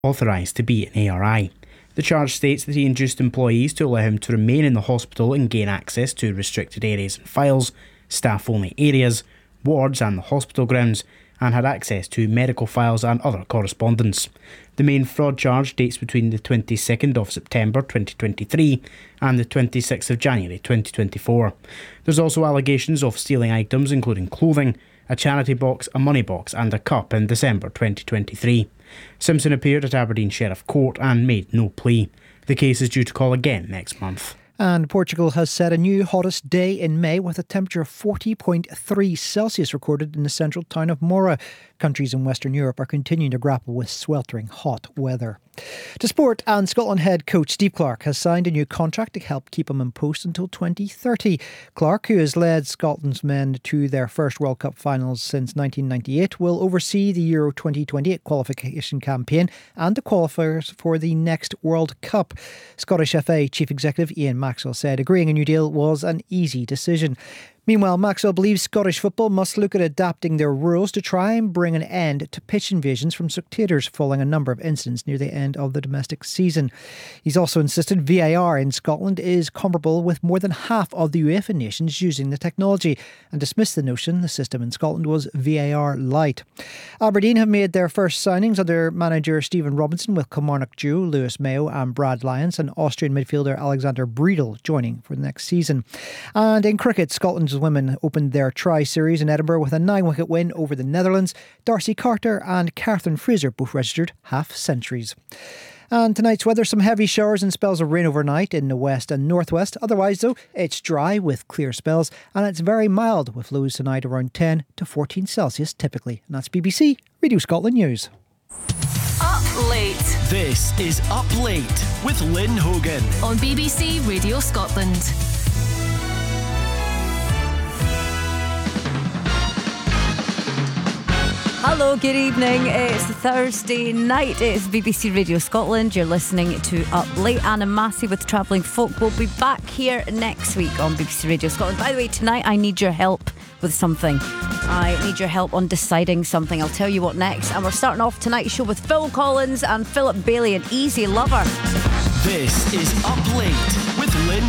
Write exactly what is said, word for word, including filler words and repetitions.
authorised to be an A R I. The charge states that he induced employees to allow him to remain in the hospital and gain access to restricted areas and files, staff-only areas, wards and the hospital grounds, and had access to medical files and other correspondence. The main fraud charge dates between the twenty-second of September twenty twenty-three and the twenty-sixth of January twenty twenty-four. There's also allegations of stealing items including clothing, a charity box, a money box and a cup in December twenty twenty-three. Simpson appeared at Aberdeen Sheriff Court and made no plea. The case is due to call again next month. And Portugal has set a new hottest day in May with a temperature of forty point three Celsius recorded in the central town of Mora. Countries in Western Europe are continuing to grapple with sweltering hot weather. To sport, and Scotland head coach Steve Clarke has signed a new contract to help keep him in post until twenty thirty. Clarke, who has led Scotland's men to their first World Cup finals since nineteen ninety-eight, will oversee the Euro twenty twenty-eight qualification campaign and the qualifiers for the next World Cup. Scottish F A Chief Executive Ian Maxwell said agreeing a new deal was an easy decision. Meanwhile, Maxwell believes Scottish football must look at adapting their rules to try and bring an end to pitch invasions from spectators following a number of incidents near the end of the domestic season. He's also insisted V A R in Scotland is comparable with more than half of the UEFA nations using the technology and dismissed the notion the system in Scotland was V A R light. Aberdeen have made their first signings under manager Stephen Robinson, with Kilmarnock duo Lewis Mayo and Brad Lyons and Austrian midfielder Alexander Breedel joining for the next season. And in cricket, Scotland's women opened their tri-series in Edinburgh with a nine-wicket win over the Netherlands. Darcy Carter and Catherine Fraser both registered half-centuries. And tonight's weather, some heavy showers and spells of rain overnight in the west and northwest. Otherwise, though, it's dry with clear spells, and it's very mild with lows tonight around ten to fourteen Celsius typically. And that's B B C Radio Scotland News. Up Late. This is Up Late with Lynn Hogan on B B C Radio Scotland. Hello, good evening. It's Thursday night. It's B B C Radio Scotland. You're listening to Up Late. Anna Massey with Travelling Folk will be back here next week on B B C Radio Scotland. By the way, tonight I need your help with something. I need your help on deciding something. I'll tell you what next. And we're starting off tonight's show with Phil Collins and Philip Bailey and Easy Lover. This is Up Late with Lynn